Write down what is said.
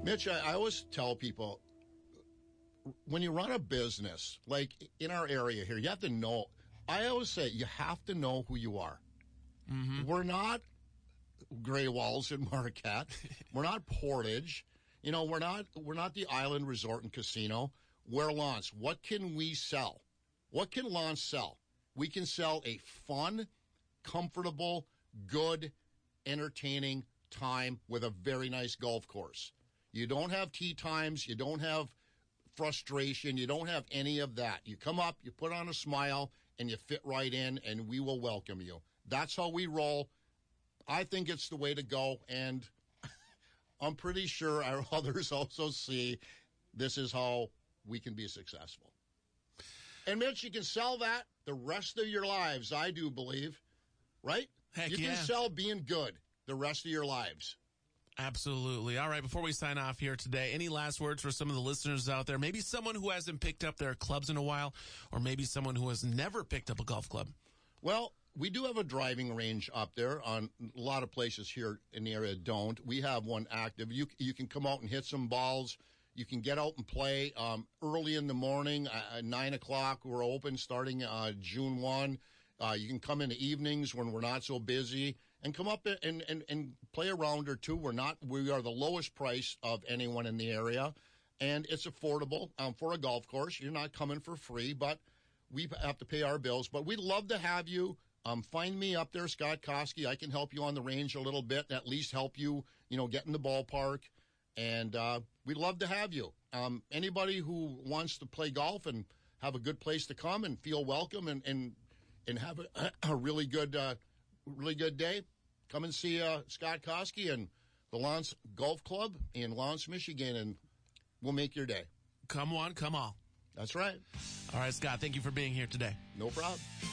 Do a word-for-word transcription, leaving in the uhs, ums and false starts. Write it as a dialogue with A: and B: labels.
A: Mitch, I, I always tell people, when you run a business, like in our area here, you have to know, I always say, you have to know who you are. Mm-hmm. We're not Grey Walls in Marquette. We're not Portage. You know, we're not we're not the Island Resort and Casino. We're Lance. What can we sell? What can Lance sell? We can sell a fun, comfortable, good, entertaining time with a very nice golf course. You don't have tee times. You don't have frustration. You don't have any of that. You come up, you put on a smile, and you fit right in, and we will welcome you. That's how we roll. I think it's the way to go, and I'm pretty sure our others also see this is how we can be successful. And, Mitch, you can sell that the rest of your lives, I do believe, right?
B: Heck
A: you
B: yeah.
A: can sell being good the rest of your lives.
B: Absolutely. All right, before we sign off here today, any last words for some of the listeners out there? Maybe someone who hasn't picked up their clubs in a while, or maybe someone who has never picked up a golf club.
A: Well, we do have a driving range up there. On a lot of places here in the area don't. We have one active. You you can come out and hit some balls. You can get out and play um, early in the morning at nine o'clock. We're open starting uh, June first. Uh, you can come in the evenings when we're not so busy and come up and, and, and play a round or two. We're not, we are the lowest price of anyone in the area, and it's affordable um, for a golf course. You're not coming for free, but we have to pay our bills. But we'd love to have you. Um, find me up there, Scott Koski. I can help you on the range a little bit, at least help you, you know, get in the ballpark. And uh, we'd love to have you. Um, anybody who wants to play golf and have a good place to come and feel welcome and, and and have a, a really good, uh, really good day, come and see uh, Scott Koski and the Lance Golf Club in Lance, Michigan, and we'll make your day.
B: Come on, come on.
A: That's right.
B: All right, Scott, thank you for being here today.
A: No problem.